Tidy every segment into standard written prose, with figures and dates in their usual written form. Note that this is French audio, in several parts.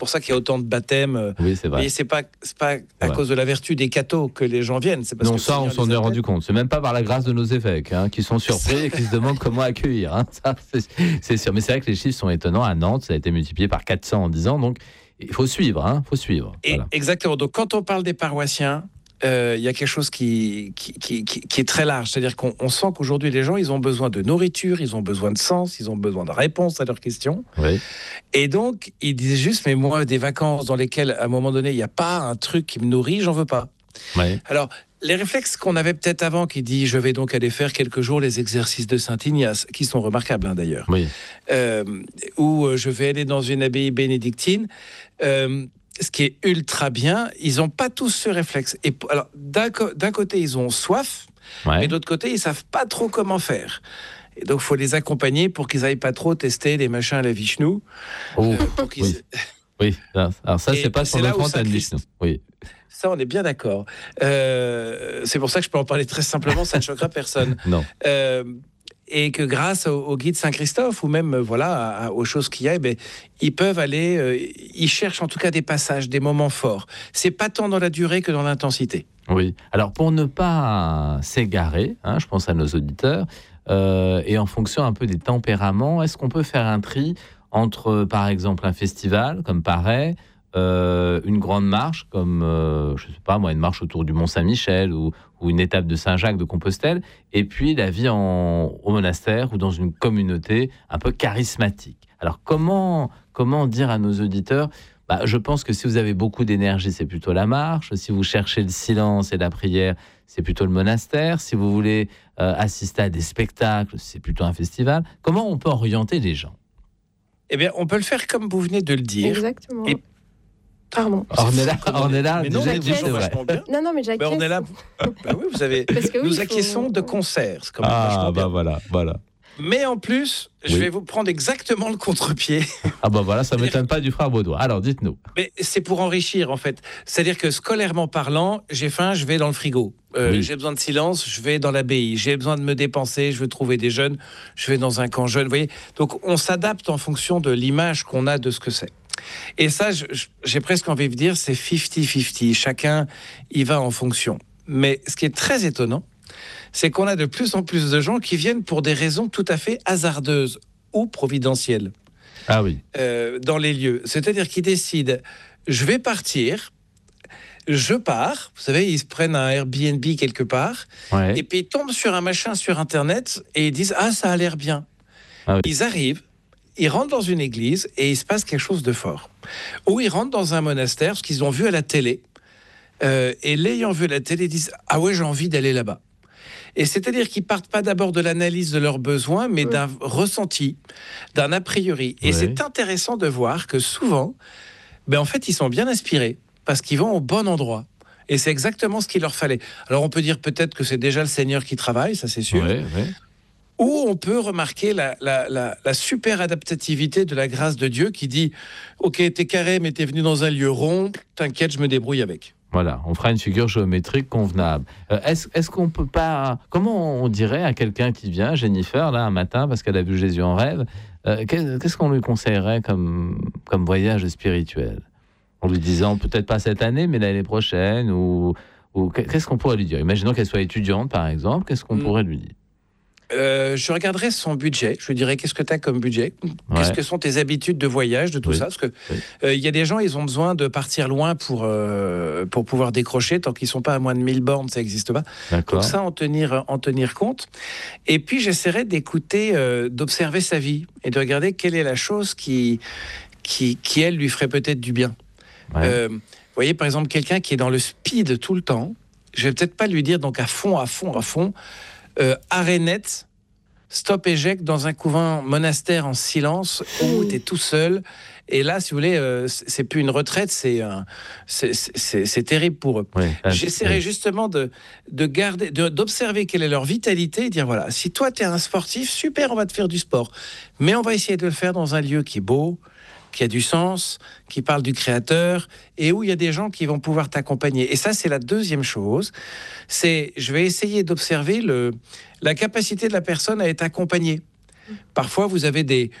pour ça qu'il y a autant de baptêmes. Oui, c'est vrai. Et c'est pas à cause de la vertu des cathos que les gens viennent. C'est parce non, que ça, on s'en est rendu compte. C'est même pas par la grâce de nos évêques, qui sont surpris et qui se demandent comment accueillir. Ça, c'est sûr. Mais c'est vrai que les chiffres sont étonnants. À Nantes, ça a été multiplié par 400 en 10 ans. Donc, il faut suivre. Et voilà. Exactement. Donc, quand on parle des paroissiens, il y a quelque chose qui est très large. C'est-à-dire qu'on sent qu'aujourd'hui, les gens, ils ont besoin de nourriture, ils ont besoin de sens, ils ont besoin de réponses à leurs questions. Oui. Et donc, ils disent juste, mais moi, des vacances dans lesquelles, à un moment donné, il n'y a pas un truc qui me nourrit, j'en veux pas. Oui. Alors, les réflexes qu'on avait peut-être avant, qui dit, je vais donc aller faire quelques jours les exercices de Saint-Ignace, qui sont remarquables d'ailleurs, oui. Ou je vais aller dans une abbaye bénédictine, ce qui est ultra bien, ils n'ont pas tous ce réflexe. Et alors, d'un côté, ils ont soif, mais de l'autre côté, ils savent pas trop comment faire. Et donc, il faut les accompagner pour qu'ils n'aillent pas trop tester les machins à la Vishnu. Oui. Oui. Alors ça, c'est pas son enfant à Vishnu. Oui. Ça, on est bien d'accord. C'est pour ça que je peux en parler très simplement, ça ne choquera personne. Non. Et que grâce au guide Saint-Christophe, ou même aux choses qu'il y a, ils peuvent aller, ils cherchent en tout cas des passages, des moments forts. C'est pas tant dans la durée que dans l'intensité. Oui. Alors pour ne pas s'égarer, je pense à nos auditeurs, et en fonction un peu des tempéraments, est-ce qu'on peut faire un tri entre, par exemple, un festival comme Paray, une grande marche comme, je sais pas moi, une marche autour du Mont Saint-Michel ou une étape de Saint-Jacques de Compostelle, et puis la vie au monastère ou dans une communauté un peu charismatique. Alors comment dire à nos auditeurs, je pense que si vous avez beaucoup d'énergie, c'est plutôt la marche. Si vous cherchez le silence et la prière, c'est plutôt le monastère. Si vous voulez assister à des spectacles, c'est plutôt un festival. Comment on peut orienter les gens ? Eh bien, on peut le faire comme vous venez de le dire. Exactement. Pardon. On est là. Mais non, mais vachement bien. Non, mais j'acquiesce. On est là. Oui, vous avez. Nous acquiesçons de concert. C'est quand même vachement bien. Voilà. Mais en plus, je vais vous prendre exactement le contre-pied. Ça ne m'étonne pas du frère Baudouin. Alors, dites-nous. Mais c'est pour enrichir, en fait. C'est-à-dire que scolairement parlant, j'ai faim, je vais dans le frigo. J'ai besoin de silence, je vais dans l'abbaye. J'ai besoin de me dépenser, je veux trouver des jeunes, je vais dans un camp jeune. Vous voyez ? Donc, on s'adapte en fonction de l'image qu'on a de ce que c'est. Et ça, j'ai presque envie de dire, c'est 50-50. Chacun y va en fonction. Mais ce qui est très étonnant, c'est qu'on a de plus en plus de gens qui viennent pour des raisons tout à fait hasardeuses ou providentielles. Ah oui. Dans les lieux. C'est-à-dire qu'ils décident, je vais partir, je pars. Vous savez, ils se prennent un Airbnb quelque part, et puis ils tombent sur un machin sur Internet et ils disent, ça a l'air bien. Ah oui. Ils arrivent, ils rentrent dans une église et il se passe quelque chose de fort. Ou ils rentrent dans un monastère, ce qu'ils ont vu à la télé, et l'ayant vu à la télé, ils disent, j'ai envie d'aller là-bas. Et c'est-à-dire qu'ils partent pas d'abord de l'analyse de leurs besoins, mais d'un ressenti, d'un a priori. Et c'est intéressant de voir que souvent, en fait, ils sont bien inspirés parce qu'ils vont au bon endroit. Et c'est exactement ce qu'il leur fallait. Alors, on peut dire peut-être que c'est déjà le Seigneur qui travaille, ça c'est sûr. Ou on peut remarquer la super adaptativité de la grâce de Dieu qui dit « Ok, t'es carré, mais t'es venu dans un lieu rond, t'inquiète, je me débrouille avec ». Voilà, on fera une figure géométrique convenable. Est-ce qu'on peut pas... Comment on dirait à quelqu'un qui vient, Jennifer, là, un matin, parce qu'elle a vu Jésus en rêve, qu'est-ce qu'on lui conseillerait comme voyage spirituel ? En lui disant, peut-être pas cette année, mais l'année prochaine, ou qu'est-ce qu'on pourrait lui dire ? Imaginons qu'elle soit étudiante, par exemple, qu'est-ce qu'on pourrait lui dire ? Je regarderai son budget. Je lui dirais, qu'est-ce que tu as comme budget ? Qu'est-ce que sont tes habitudes de voyage, de tout ça ? Parce que y a des gens, ils ont besoin de partir loin pour pouvoir décrocher. Tant qu'ils ne sont pas à moins de 1000 bornes, ça n'existe pas. D'accord. Donc ça, en tenir compte. Et puis, j'essaierai d'écouter, d'observer sa vie et de regarder quelle est la chose qui elle, lui ferait peut-être du bien. Vous voyez, par exemple, quelqu'un qui est dans le speed tout le temps, je vais peut-être pas lui dire donc à fond, arrêt net, stop éjecte dans un couvent monastère en silence où tu es tout seul. Et là, si vous voulez, c'est plus une retraite, c'est terrible pour eux. J'essaierai justement d'observer quelle est leur vitalité et dire voilà, si toi tu es un sportif, super, on va te faire du sport. Mais on va essayer de le faire dans un lieu qui est beau, qui a du sens, qui parle du Créateur et où il y a des gens qui vont pouvoir t'accompagner. Et ça, c'est la deuxième chose. Je vais essayer d'observer la capacité de la personne à être accompagnée. Parfois, vous avez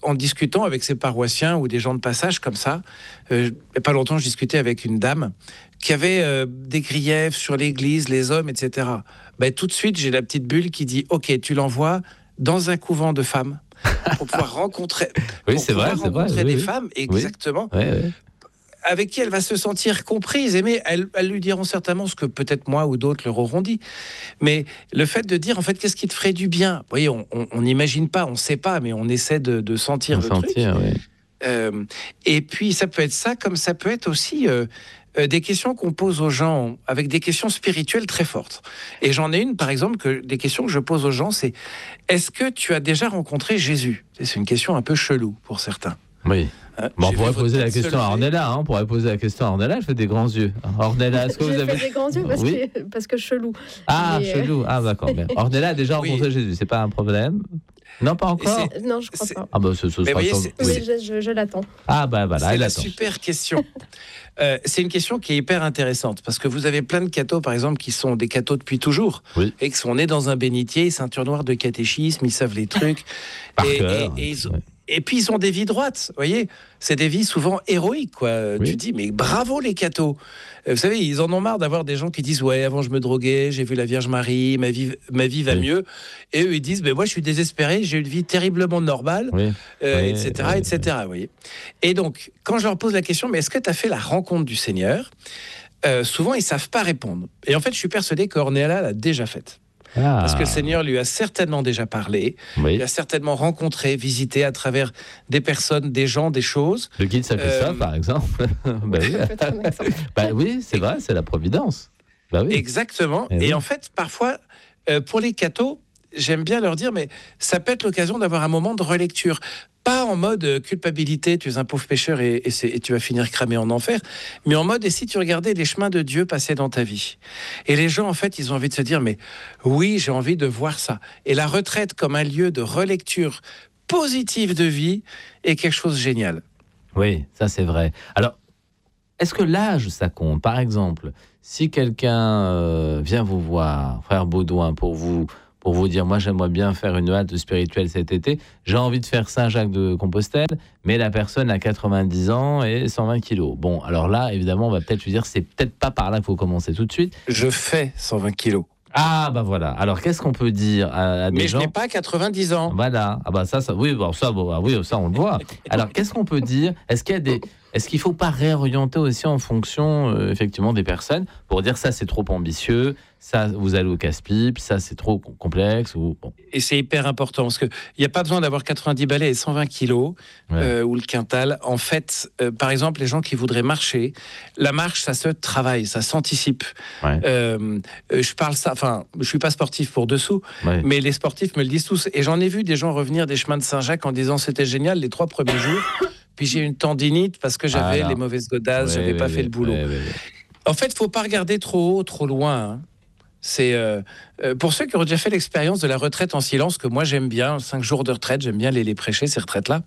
en discutant avec ses paroissiens ou des gens de passage comme ça, il n'y a pas longtemps, je discutais avec une dame qui avait des griefs sur l'Église, les hommes, etc. Tout de suite, j'ai la petite bulle qui dit « Ok, tu l'envoies dans un couvent de femmes pour pouvoir rencontrer, des femmes, exactement. Oui. Avec qui elle va se sentir comprise, aimée. Elles lui diront certainement ce que peut-être moi ou d'autres leur auront dit. Mais le fait de dire, en fait, qu'est-ce qui te ferait du bien ? Vous voyez, on n'imagine pas, on ne sait pas, mais on essaie de sentir le truc. Oui. Et puis, ça peut être ça, comme ça peut être aussi des questions qu'on pose aux gens, avec des questions spirituelles très fortes. Et j'en ai une, par exemple, des questions que je pose aux gens, c'est « Est-ce que tu as déjà rencontré Jésus ?» C'est une question un peu chelou pour certains. Oui. On pourrait poser la question à Ornella. On pourrait poser la question à Ornella. Elle fait des grands yeux. Ornella, est-ce que vous avez fait des grands yeux parce que chelou. Chelou. Ah, d'accord. Mais Ornella a déjà rencontré Jésus. C'est pas un problème. Non, pas encore. Non, je crois pas. Ah ce sera je l'attends. Ah voilà, c'est la super question. C'est une question qui est hyper intéressante parce que vous avez plein de cathos, par exemple, qui sont des cathos depuis toujours et qui sont nés dans un bénitier, ceinture noire de catéchisme, ils savent les trucs. Et puis, ils ont des vies droites, vous voyez. C'est des vies souvent héroïques, quoi. Tu dis, mais bravo les cathos. Vous savez, ils en ont marre d'avoir des gens qui disent, ouais, avant je me droguais, j'ai vu la Vierge Marie, ma vie va mieux. Et eux, ils disent, mais moi, je suis désespéré, j'ai une vie terriblement normale, etc., vous voyez. Et donc, quand je leur pose la question, mais est-ce que tu as fait la rencontre du Seigneur ? Souvent, ils ne savent pas répondre. Et en fait, je suis persuadé qu'Ornella l'a déjà faite. Parce que le Seigneur lui a certainement déjà parlé, il a certainement rencontré, visité à travers des personnes, des gens, des choses. Le guide s'appelle ça, par exemple. Oui, c'est vrai, c'est la providence. Exactement. Et en fait, parfois, pour les cathos, j'aime bien leur dire, mais ça peut être l'occasion d'avoir un moment de relecture. Pas en mode culpabilité, tu es un pauvre pécheur et tu vas finir cramé en enfer, mais en mode, et si tu regardais les chemins de Dieu passer dans ta vie ? Et les gens, en fait, ils ont envie de se dire, mais oui, j'ai envie de voir ça. Et la retraite comme un lieu de relecture positive de vie est quelque chose de génial. Oui, ça c'est vrai. Alors, est-ce que l'âge, ça compte ? Par exemple, si quelqu'un vient vous voir, frère Baudouin, pour vous dire, moi j'aimerais bien faire une halte spirituelle cet été, j'ai envie de faire Saint-Jacques-de-Compostelle, mais la personne a 90 ans et 120 kilos. Bon, alors là, évidemment, on va peut-être lui dire, c'est peut-être pas par là qu'il faut commencer tout de suite. Je fais 120 kilos. Ah, voilà. Alors, qu'est-ce qu'on peut dire à des gens ? Mais je n'ai pas 90 ans. Voilà. Ça, ça, on le voit. Alors, qu'est-ce qu'on peut dire ? Est-ce qu'il ne faut pas réorienter aussi en fonction, effectivement, des personnes pour dire ça, c'est trop ambitieux, ça, vous allez au casse-pipe, ça, c'est trop complexe Et c'est hyper important parce qu'il n'y a pas besoin d'avoir 90 balais et 120 kilos ou le quintal. En fait, par exemple, les gens qui voudraient marcher, la marche, ça se travaille, ça s'anticipe. Je parle ça, je suis pas sportif pour dessous, mais les sportifs me le disent tous. Et j'en ai vu des gens revenir des chemins de Saint-Jacques en disant c'était génial les 3 premiers jours. Puis j'ai eu une tendinite parce que j'avais les mauvaises godasses, j'avais pas fait le boulot. En fait, il faut pas regarder trop haut, trop loin. C'est pour ceux qui ont déjà fait l'expérience de la retraite en silence, que moi j'aime bien, 5 jours de retraite, j'aime bien les prêcher, ces retraites-là.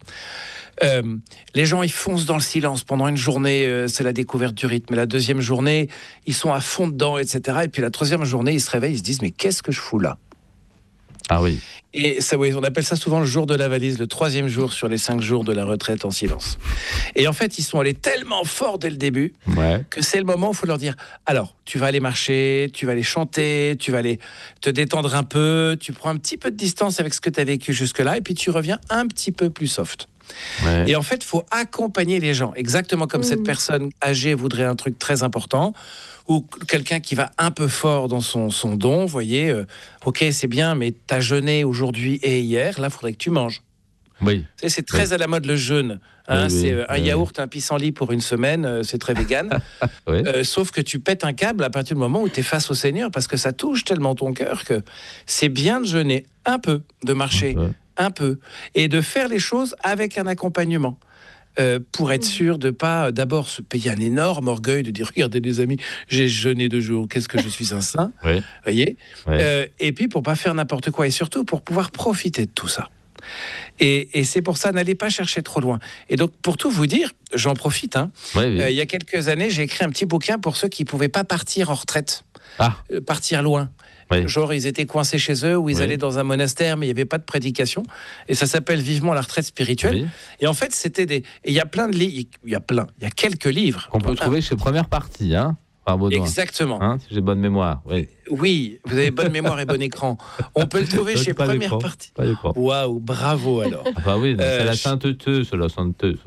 Les gens, ils foncent dans le silence. Pendant une journée, c'est la découverte du rythme. La deuxième journée, ils sont à fond dedans, etc. Et puis la troisième journée, ils se réveillent, ils se disent, mais qu'est-ce que je fous là ? Ah oui. Et ça, on appelle ça souvent le jour de la valise, le 3e jour sur les 5 jours de la retraite en silence. Et en fait, ils sont allés tellement fort dès le début que c'est le moment où il faut leur dire, alors, tu vas aller marcher, tu vas aller chanter, tu vas aller te détendre un peu, tu prends un petit peu de distance avec ce que tu as vécu jusque-là, et puis tu reviens un petit peu plus soft. Et en fait, il faut accompagner les gens, exactement comme cette personne âgée voudrait un truc très important, ou quelqu'un qui va un peu fort dans son don, vous voyez, ok, c'est bien, mais t'as jeûné aujourd'hui et hier, là, il faudrait que tu manges. Oui. C'est très à la mode le jeûne. C'est un yaourt, un pissenlit pour une semaine, c'est très vegan. Sauf que tu pètes un câble à partir du moment où tu es face au Seigneur, parce que ça touche tellement ton cœur que c'est bien de jeûner un peu, de marcher un peu, et de faire les choses avec un accompagnement. Pour être sûr de pas d'abord se payer un énorme orgueil de dire regardez les amis, j'ai jeûné 2 jours, qu'est-ce que je suis un saint, voyez. Et puis pour pas faire n'importe quoi, et surtout pour pouvoir profiter de tout ça. Et c'est pour ça, n'allez pas chercher trop loin. Et donc pour tout vous dire, j'en profite, il y a quelques années, j'ai écrit un petit bouquin pour ceux qui pouvaient pas partir en retraite, partir loin. Oui. Genre, ils étaient coincés chez eux ou ils Oui. allaient dans un monastère, mais il n'y avait pas de prédication. Et ça s'appelle vivement la retraite spirituelle. Oui. Et en fait, c'était des. Et il y a plein de livres. Il y a quelques livres. Qu'on peut trouver chez Première Partie, hein, par Baudouin. Exactement. Hein, si j'ai bonne mémoire. Oui. Oui, vous avez bonne mémoire et bon écran. On peut le trouver chez Première Partie. Pas d'écran. Waouh, bravo alors. Ah bah oui, c'est la sainteté, c'est la sainteté.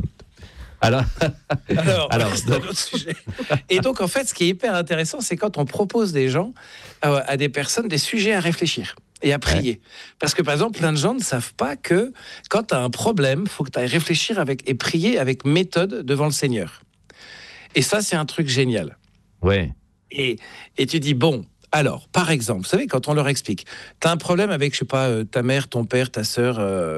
Alors, c'est un autre sujet. Et donc, en fait, ce qui est hyper intéressant, c'est quand on propose des gens, à des personnes, des sujets à réfléchir et à prier. Ouais. Parce que, par exemple, plein de gens ne savent pas que quand tu as un problème, il faut que tu ailles réfléchir et prier avec méthode devant le Seigneur. Et ça, c'est un truc génial. Ouais. Et tu dis, bon, alors, par exemple, vous savez, quand on leur explique, tu as un problème avec, je sais pas, ta mère, ton père, ta sœur,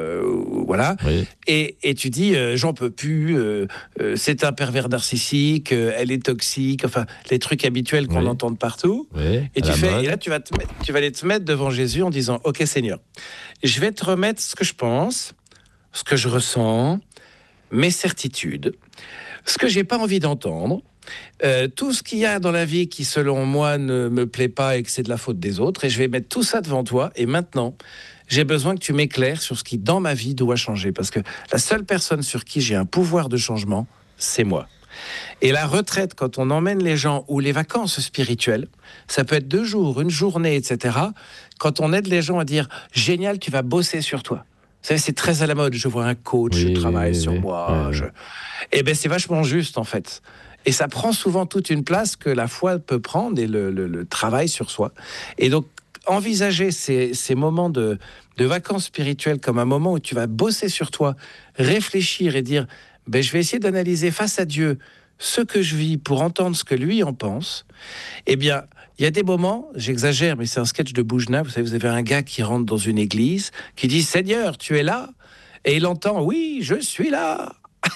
voilà, oui. Et tu dis, j'en peux plus, c'est un pervers narcissique, elle est toxique, enfin, les trucs habituels qu'on entend de partout. Oui, et là, tu vas aller te mettre devant Jésus en disant, ok Seigneur, je vais te remettre ce que je pense, ce que je ressens, mes certitudes, ce que j'ai pas envie d'entendre. Tout ce qu'il y a dans la vie qui, selon moi, ne me plaît pas et que c'est de la faute des autres, et je vais mettre tout ça devant toi. Et maintenant, j'ai besoin que tu m'éclaires sur ce qui, dans ma vie, doit changer. Parce que la seule personne sur qui j'ai un pouvoir de changement, c'est moi. Et la retraite, quand on emmène les gens, ou les vacances spirituelles, ça peut être 2 jours, 1 journée, etc. Quand on aide les gens à dire « Génial, tu vas bosser sur toi ». Vous savez, c'est très à la mode. Je vois un coach, je travaille sur moi. Eh bien, c'est vachement juste, en fait. Et ça prend souvent toute une place que la foi peut prendre et le travail sur soi. Et donc, envisager ces moments de vacances spirituelles comme un moment où tu vas bosser sur toi, réfléchir et dire je vais essayer d'analyser face à Dieu ce que je vis pour entendre ce que lui en pense. Eh bien, il y a des moments, j'exagère, mais c'est un sketch de Boujna. Vous savez, vous avez un gars qui rentre dans une église, qui dit « Seigneur, tu es là ?» Et il entend « Oui, je suis là !»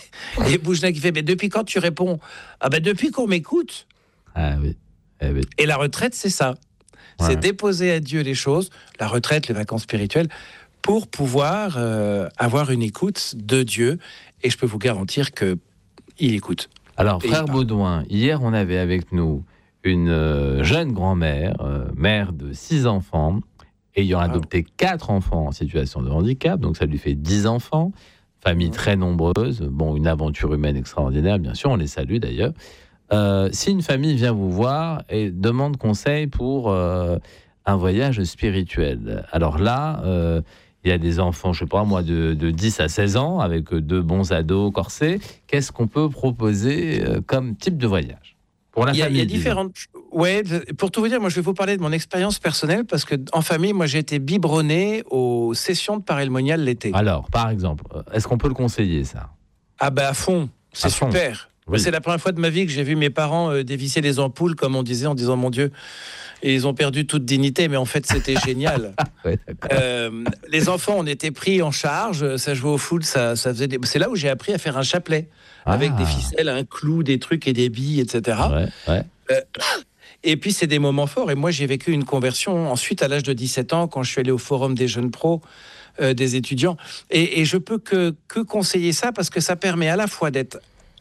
Et Boujna qui fait « Mais depuis quand tu réponds ?»« Ah ben depuis qu'on m'écoute. » Ah oui. Eh oui. Et la retraite, c'est ça. Ouais. C'est déposer à Dieu les choses, la retraite, les vacances spirituelles, pour pouvoir avoir une écoute de Dieu. Et je peux vous garantir qu'il écoute. Alors, frère Baudouin, hier, on avait avec nous une jeune grand-mère, mère de 6 enfants, ayant adopté 4 enfants en situation de handicap, donc ça lui fait 10 enfants, famille très nombreuse, bon, une aventure humaine extraordinaire, bien sûr, on les salue d'ailleurs. Si une famille vient vous voir et demande conseil pour un voyage spirituel, alors là, il y a des enfants, je ne sais pas moi, de 10 à 16 ans, avec 2 bons ados corsés, qu'est-ce qu'on peut proposer comme type de voyage ? Pour la famille, il y a différentes. Ouais, pour tout vous dire, moi je vais vous parler de mon expérience personnelle parce que en famille, moi j'ai été biberonné aux sessions de parélmonial l'été. Alors, par exemple, est-ce qu'on peut le conseiller ça ? Ah ben à fond, c'est super. Oui. C'est la première fois de ma vie que j'ai vu mes parents dévisser les ampoules, comme on disait, en disant mon Dieu, et ils ont perdu toute dignité, mais en fait c'était génial. Ouais, les enfants, on était pris en charge, ça jouait au foot, ça faisait c'est là où j'ai appris à faire un chapelet. Avec des ficelles, un clou, des trucs et des billes, etc. Ouais. Et puis, c'est des moments forts. Et moi, j'ai vécu une conversion ensuite à l'âge de 17 ans, quand je suis allé au forum des jeunes pros, des étudiants. Et je peux que conseiller ça, parce que ça permet à la fois d'être...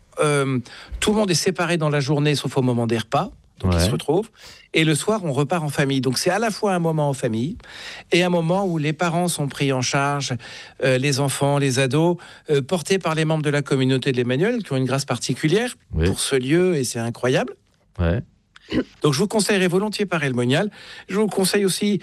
tout le monde est séparé dans la journée, sauf au moment des repas. Donc, ils se retrouvent. Et le soir, on repart en famille. Donc, c'est à la fois un moment en famille et un moment où les parents sont pris en charge, les enfants, les ados, portés par les membres de la communauté de l'Emmanuel, qui ont une grâce particulière pour ce lieu, et c'est incroyable. Ouais. Donc, je vous conseillerais volontiers Parélmonial. Je vous conseille aussi,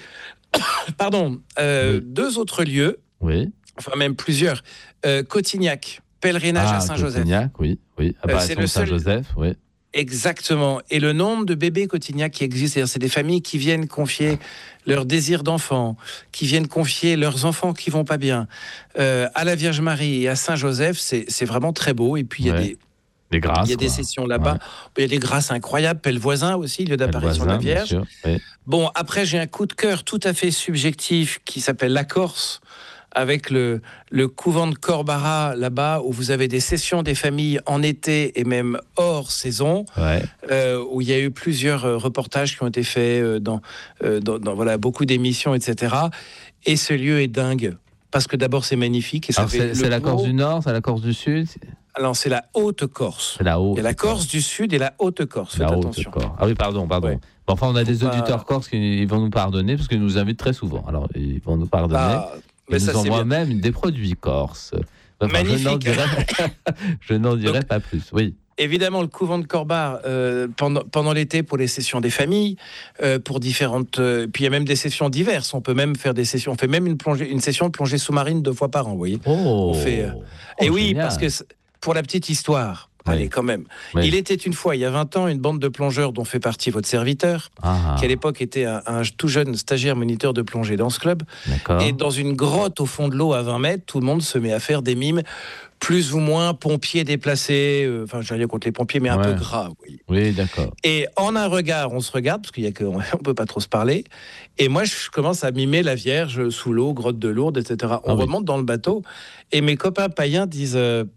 2 autres lieux, enfin même plusieurs. Cotignac, pèlerinage à Saint-Joseph. Cotignac, oui. C'est le seul... Saint-Joseph, oui. Exactement. Et le nombre de bébés Cotignac qui existent, c'est des familles qui viennent confier leur désir d'enfant, qui viennent confier leurs enfants qui vont pas bien à la Vierge Marie et à Saint-Joseph, c'est vraiment très beau. Et puis il y a des grâces, il y a des sessions là-bas. Il y a des grâces incroyables. Pellevoisin aussi, lieu d'apparition de la Vierge. Bon, après j'ai un coup de cœur tout à fait subjectif qui s'appelle la Corse, avec le couvent de Corbara là-bas, où vous avez des sessions des familles en été et même hors saison, où il y a eu plusieurs reportages qui ont été faits dans beaucoup d'émissions, etc. Et ce lieu est dingue, parce que d'abord c'est magnifique. Et ça c'est la Corse du Nord, c'est la Corse du Sud ? Alors, c'est la Haute-Corse. C'est la Haute. Il y a la Corse du Sud et la Haute-Corse. Faites attention. Haute-Corse. Ah oui, pardon. Ouais. Bon, enfin, on a des auditeurs corses qui vont nous pardonner parce qu'ils nous invitent très souvent. Alors, ils vont nous pardonner. Mais ils ça, nous envoient bien. même des produits corses. Enfin, Magnifique. Je n'en dirai pas plus. Oui. Évidemment, le couvent de Corbar, pendant l'été, pour les sessions des familles, pour différentes... puis il y a même des sessions diverses. On peut même faire des sessions... On fait même une session de plongée sous-marine 2 fois par an, vous voyez. Oh, on fait, et oui, génial. parce que pour la petite histoire... Oui. Allez, quand même. Oui. Il était une fois, il y a 20 ans, une bande de plongeurs dont fait partie votre serviteur, qui à l'époque était un tout jeune stagiaire moniteur de plongée dans ce club. D'accord. Et dans une grotte au fond de l'eau à 20 mètres, tout le monde se met à faire des mimes, plus ou moins pompiers déplacés, enfin, j'ai rien contre les pompiers, mais un peu gras. Oui, d'accord. Et en un regard, on se regarde, parce on peut pas trop se parler. Et moi, je commence à mimer la Vierge sous l'eau, grotte de Lourdes, etc. On remonte dans le bateau, et mes copains païens disent...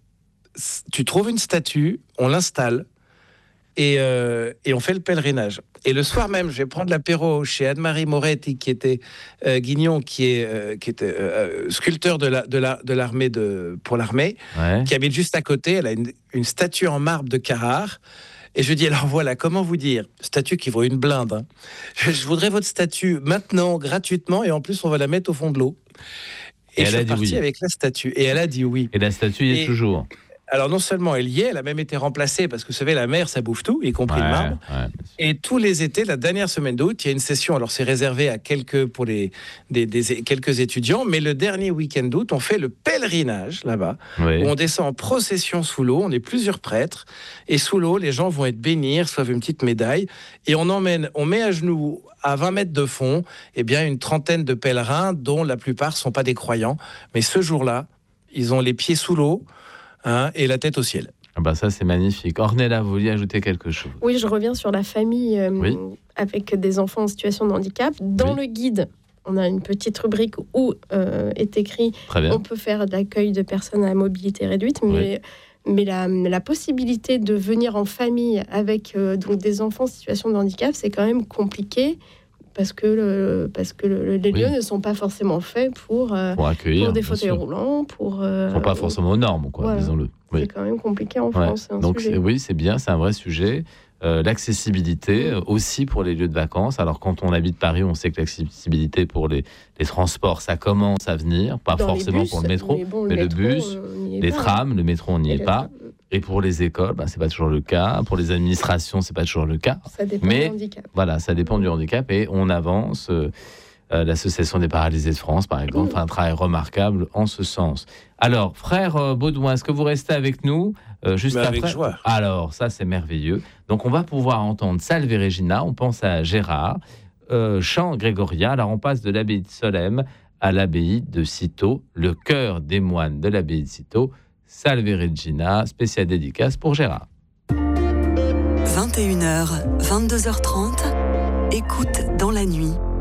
tu trouves une statue, on l'installe et on fait le pèlerinage. Et le soir même, je vais prendre l'apéro chez Anne-Marie Moretti, qui était Guignon, qui était sculpteur de l'armée pour l'armée, qui habite juste à côté. Elle a une statue en marbre de Carrare. Et je dis, alors voilà, comment vous dire, statue qui vaut une blinde. Hein. Je voudrais votre statue maintenant, gratuitement, et en plus, on va la mettre au fond de l'eau. Et je suis parti avec la statue. Et elle a dit oui. Et la statue y est toujours. Alors non seulement elle y est, elle a même été remplacée parce que vous savez, la mer, ça bouffe tout, y compris le marbre. Et tous les étés, la dernière semaine d'août, il y a une session. Alors c'est réservé à quelques étudiants, mais le dernier week-end d'août, on fait le pèlerinage là-bas, où on descend en procession sous l'eau. On est plusieurs prêtres et sous l'eau, les gens vont être bénis, reçoivent une petite médaille et on met à genoux à 20 mètres de fond, une trentaine de pèlerins, dont la plupart sont pas des croyants, mais ce jour-là, ils ont les pieds sous l'eau. Et la tête au ciel. Ça, c'est magnifique. Ornella, vous vouliez ajouter quelque chose ? Oui, je reviens sur la famille avec des enfants en situation de handicap. Dans le guide, on a une petite rubrique où est écrit on peut faire de l'accueil de personnes à mobilité réduite, mais la possibilité de venir en famille avec donc des enfants en situation de handicap, c'est quand même compliqué. Parce que les lieux ne sont pas forcément faits pour accueillir, pour des fauteuils roulants, ils sont pas forcément aux normes, disons-le. C'est quand même compliqué en France. Donc c'est bien, c'est un vrai sujet. L'accessibilité aussi pour les lieux de vacances. Alors quand on habite Paris, on sait que l'accessibilité pour les transports, ça commence à venir, pas dans forcément bus, pour le métro, mais le bus, les trams, le métro, on n'y est pas. Et pour les écoles, c'est pas toujours le cas. Pour les administrations, c'est pas toujours le cas. Ça dépend du handicap. Voilà, ça dépend du handicap et on avance. L'Association des paralysés de France, par exemple, fait un travail remarquable en ce sens. Alors, frère Baudouin, est-ce que vous restez avec nous juste après ? Avec joie. Alors, ça, c'est merveilleux. Donc, on va pouvoir entendre Salve Regina. On pense à Gérard, chant grégorien. Alors, on passe de l'abbaye de Solesmes à l'abbaye de Cîteaux, le chœur des moines de l'abbaye de Cîteaux. Salve Regina, spéciale dédicace pour Gérard. 21h, 22h30, écoute dans la nuit.